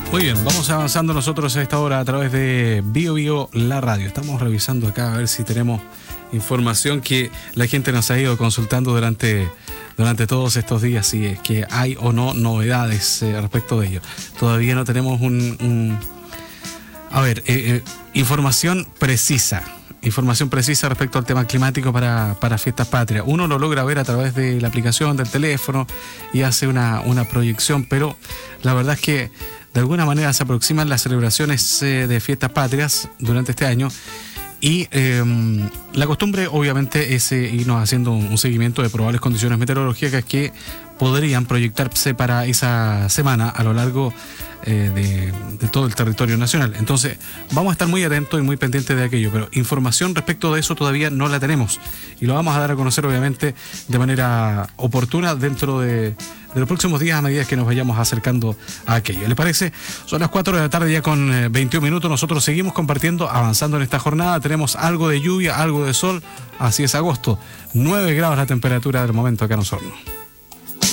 Muy bien, vamos avanzando nosotros a esta hora a través de Bio la radio. Estamos revisando acá a ver si tenemos información que la gente nos ha ido consultando durante todos estos días, si es que hay o no novedades respecto de ello. Todavía no tenemos información precisa respecto al tema climático para Fiestas Patrias. Uno lo logra ver a través de la aplicación del teléfono y hace una proyección, pero la verdad es que de alguna manera se aproximan las celebraciones de Fiestas Patrias durante este año y la costumbre obviamente es irnos haciendo un seguimiento de probables condiciones meteorológicas que podrían proyectarse para esa semana a lo largo de todo el territorio nacional. Entonces vamos a estar muy atentos y muy pendientes de aquello, pero información respecto de eso todavía no la tenemos y lo vamos a dar a conocer obviamente de manera oportuna dentro de los próximos días a medida que nos vayamos acercando a aquello. ¿Le parece? Son las 4 de la tarde ya con 21 minutos. Nosotros seguimos compartiendo, avanzando en esta jornada. Tenemos algo de lluvia, algo de sol. Así es agosto. 9 grados la temperatura del momento acá en Osorno.